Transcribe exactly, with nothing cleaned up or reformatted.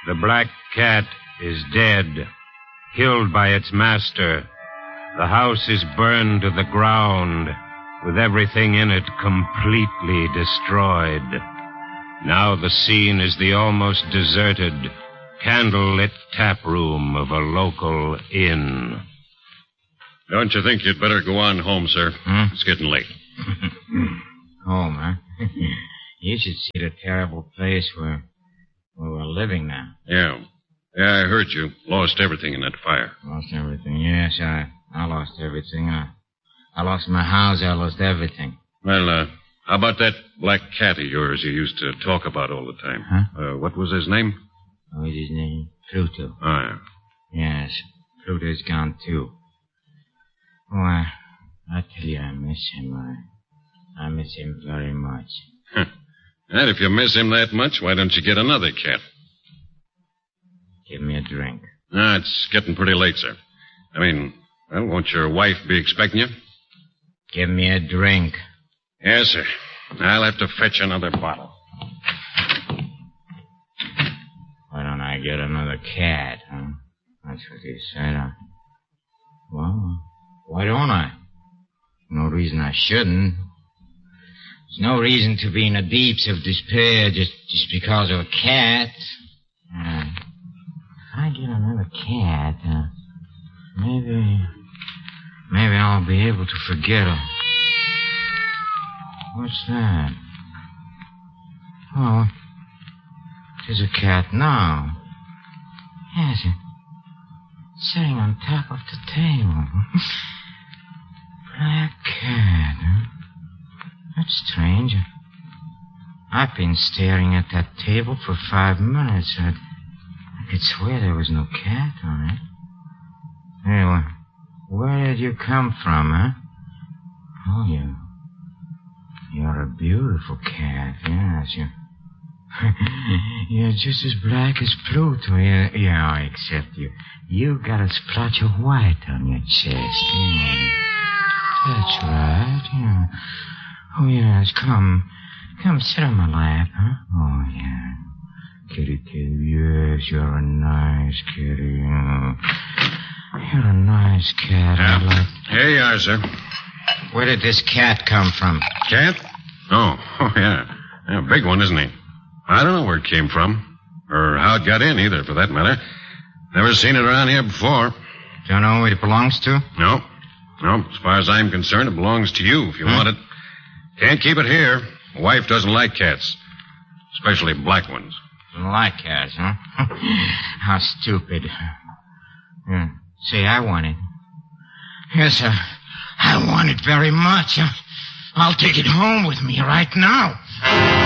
The black cat is dead, killed by its master. The house is burned to the ground, with everything in it completely destroyed. Now the scene is the almost deserted, candlelit tap room of a local inn. Don't you think you'd better go on home, sir? Hmm? It's getting late. Home, huh? You should see the terrible place where, where we're living now. Yeah. Yeah, I heard you. Lost everything in that fire. Lost everything. Yes, I, I lost everything. I, I lost my house. I lost everything. Well, uh, how about that black cat of yours you used to talk about all the time? Huh? Uh, what was his name? What was his name? Pluto. Oh, yeah. Yes, Pluto's gone, too. Oh, I, I tell you, I miss him. I, I miss him very much. Huh. And if you miss him that much, why don't you get another cat? Give me a drink. Ah, it's getting pretty late, sir. I mean, well, won't your wife be expecting you? Give me a drink. Yes, sir. I'll have to fetch another bottle. Why don't I get another cat, huh? That's what you said. I... Well, why don't I? No reason I shouldn't. There's no reason to be in the deeps of despair just, just because of a cat. Uh, if I get another cat, uh, maybe... Maybe I'll be able to forget her. What's that? Oh, there's a cat now. Yes, it's sitting on top of the table. Black cat, huh? That's strange. I've been staring at that table for five minutes. I, I could swear there was no cat on it. Anyway, where did you come from, huh? Oh, you... You're a beautiful cat, yes. You're, you're just as black as Pluto. Yeah, yeah, except you. You got a splotch of white on your chest. Yeah. That's right, yeah. Oh, yes, come. Come, sit on my lap, huh? Oh, yeah. Kitty, kitty, yes, you're a nice kitty. Oh. You're a nice cat. Yeah. I like... Here you are, sir. Where did this cat come from? Cat? Oh, oh, yeah. Yeah, a big one, isn't he? I don't know where it came from. Or how it got in, either, for that matter. Never seen it around here before. Don't know who it belongs to? No. No, as far as I'm concerned, it belongs to you if you Hmm? want it. Can't keep it here. My wife doesn't like cats. Especially black ones. Don't like cats, huh? How stupid. Yeah. Say, I want it. Yes, sir. I want it very much. I'll take it home with me right now.